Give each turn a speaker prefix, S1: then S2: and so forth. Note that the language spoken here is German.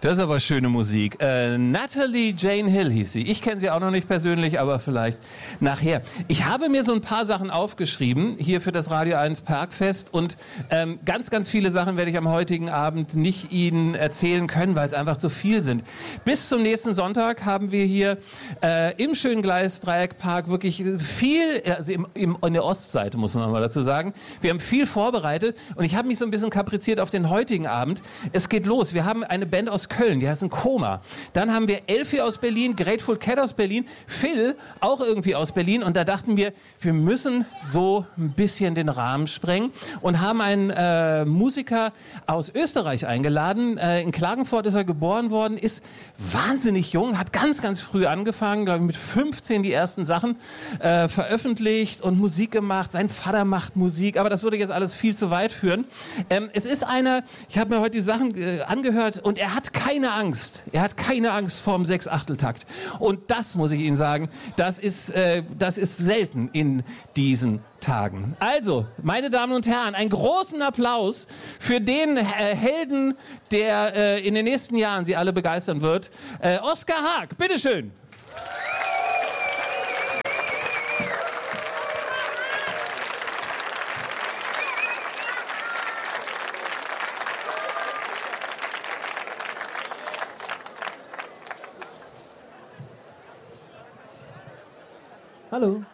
S1: Das ist aber schöne Musik. Natalie Jane Hill hieß sie. Ich kenne sie auch noch nicht persönlich, aber vielleicht nachher. Ich habe mir so ein paar Sachen aufgeschrieben hier für das Radio 1 Parkfest und ganz, ganz viele Sachen werde ich am heutigen Abend nicht Ihnen erzählen können, weil es einfach zu viel sind. Bis zum nächsten Sonntag haben wir hier im schönen Gleisdreieckpark wirklich viel, also in der Ostseite muss man mal dazu sagen, wir haben viel vorbereitet und ich habe mich so ein bisschen kapriziert auf den heutigen Abend. Es geht los. Wir haben eine Band aus Köln, die heißen Koma. Dann haben wir Elfie aus Berlin, Grateful Cat aus Berlin, Phil auch irgendwie aus Berlin und da dachten wir müssen so ein bisschen den Rahmen sprengen und haben einen Musiker aus Österreich eingeladen. In Klagenfurt ist er geboren worden, ist wahnsinnig jung, hat ganz, ganz früh angefangen, glaube ich mit 15 die ersten Sachen veröffentlicht und Musik gemacht. Sein Vater macht Musik, aber das würde jetzt alles viel zu weit führen. Es ist einer, ich habe mir heute die Sachen angehört und er hat keine Angst. Er hat keine Angst vorm 6/8-Takt. Und das muss ich Ihnen sagen, das ist selten in diesen Tagen. Also, meine Damen und Herren, einen großen Applaus für den Helden, der in den nächsten Jahren Sie alle begeistern wird. Oskar Haag, bitteschön.
S2: Hallo.